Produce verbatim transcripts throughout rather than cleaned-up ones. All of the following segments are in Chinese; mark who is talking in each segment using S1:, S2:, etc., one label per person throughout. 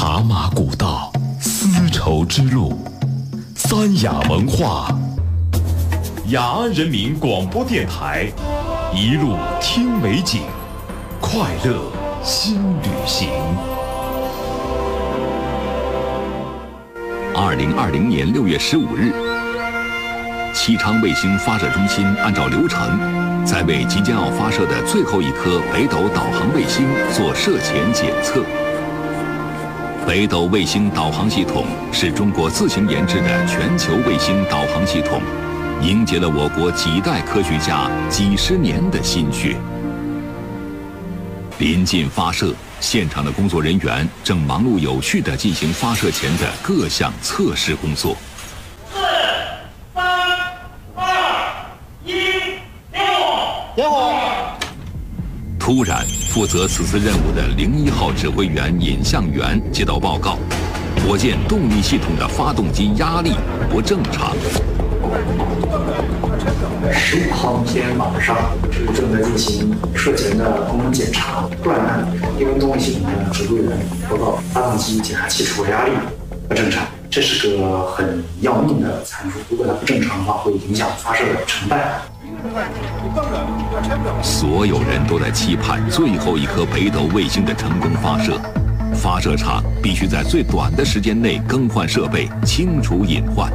S1: 茶马古道，丝绸之路，三雅文化，雅安人民广播电台，一路听美景，快乐新旅行。
S2: 二零二零年六月十五日，西昌卫星发射中心按照流程，在为即将要发射的最后一颗北斗导航卫星做射前检测。北斗卫星导航系统是中国自行研制的全球卫星导航系统，凝结了我国几代科学家几十年的心血。临近发射，现场的工作人员正忙碌有序地进行发射前的各项测试工作。
S3: 四、三、二、一，点火！
S4: 点火！
S2: 突然，负责此次任务的零一号指挥员尹向元接到报告，火箭动力系统的发动机压力不正常。
S5: 十五号天晚上，这个正在进行射前的功能检查。突然呢，因为动力系统的指挥员报告，发动机检查器出压力不正常，这是个很要命的参数。如果它不正常的话，会影响发射的成败。
S2: 所有人都在期盼最后一颗北斗卫星的成功发射，发射场必须在最短的时间内更换设备，清除隐患。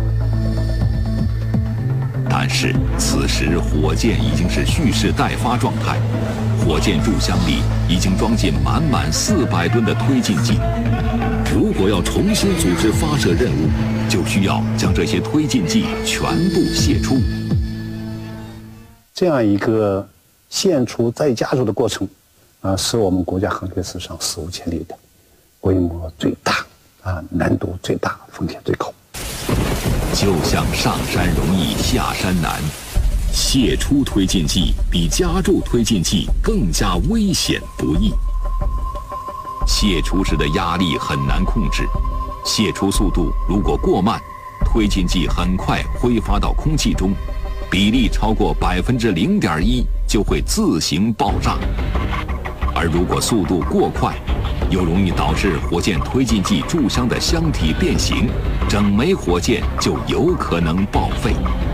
S2: 但是此时火箭已经是蓄势待发状态，火箭柱箱里已经装进满满四百吨的推进剂。如果要重新组织发射任务，就需要将这些推进剂全部泄出。
S4: 这样一个献出再加速的过程，啊，是我们国家航天史上史无前例的，规模最大，啊，难度最大，风险最高。
S2: 就像上山容易下山难，泄出推进剂比加注推进剂更加危险不易。泄出时的压力很难控制，泄出速度如果过慢，推进剂很快挥发到空气中，比例超过百分之零点一就会自行爆炸。而如果速度过快，又容易导致火箭推进剂柱箱的箱体变形，整枚火箭就有可能报废。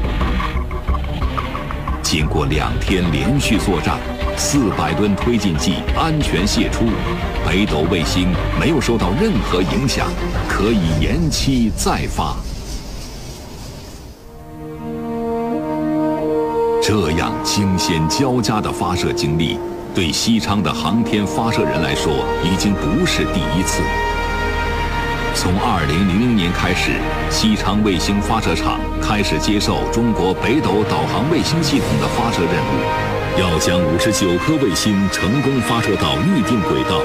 S2: 经过两天连续作战，四百吨推进剂安全泄出，北斗卫星没有受到任何影响，可以延期再发。这样惊险交加的发射经历，对西昌的航天发射人来说，已经不是第一次。从二零零零年开始，西昌卫星发射场开始接受中国北斗导航卫星系统的发射任务，要将五十九颗卫星成功发射到预定轨道。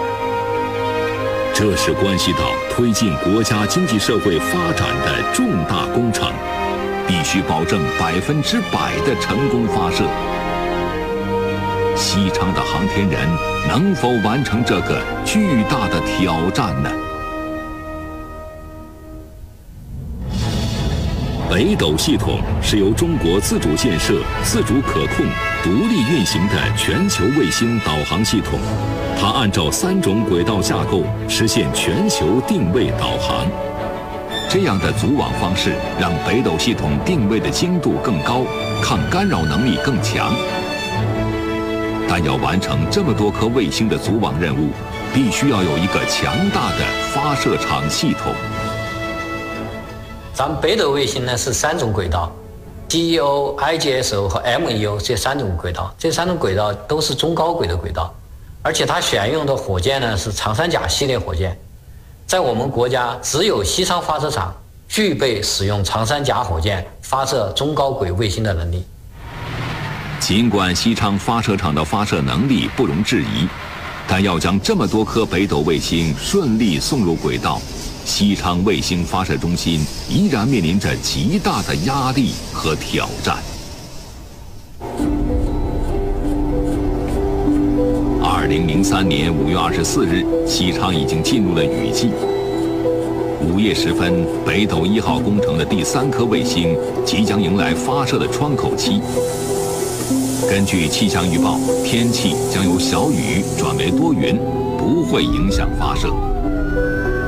S2: 这是关系到推进国家经济社会发展的重大工程，必须保证百分之百的成功发射。西昌的航天人能否完成这个巨大的挑战呢？北斗系统是由中国自主建设、自主可控、独立运行的全球卫星导航系统，它按照三种轨道架构实现全球定位导航。这样的组网方式让北斗系统定位的精度更高，抗干扰能力更强。但要完成这么多颗卫星的组网任务，必须要有一个强大的发射场系统。
S6: 咱们北斗卫星呢是三种轨道 ，G E O、I G S O 和 M E O 这三种轨道，这三种轨道都是中高轨的轨道，而且它选用的火箭呢是长三甲系列火箭。在我们国家，只有西昌发射场具备使用长三甲火箭发射中高轨卫星的能力。
S2: 尽管西昌发射场的发射能力不容置疑，但要将这么多颗北斗卫星顺利送入轨道，西昌卫星发射中心依然面临着极大的压力和挑战。二零零三年五月二十四日，西昌已经进入了雨季。午夜时分，北斗一号工程的第三颗卫星即将迎来发射的窗口期。根据气象预报，天气将由小雨转为多云，不会影响发射。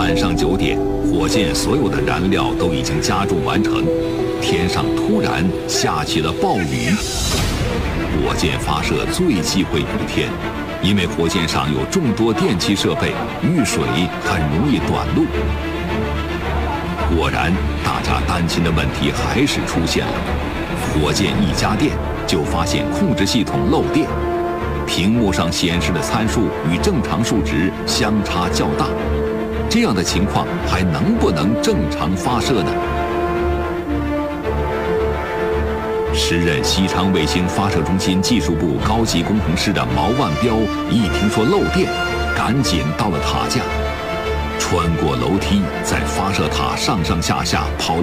S2: 晚上九点，火箭所有的燃料都已经加注完成，天上突然下起了暴雨。火箭发射最忌讳雨天，因为火箭上有众多电气设备，遇水很容易短路。果然，大家担心的问题还是出现了。火箭一加电，就发现控制系统漏电，屏幕上显示的参数与正常数值相差较大。这样的情况还能不能正常发射呢？时任西昌卫星发射中心技术部高级工程师的毛万彪一听说漏电，赶紧到了塔架，穿过楼梯，在发射塔上上下下跑。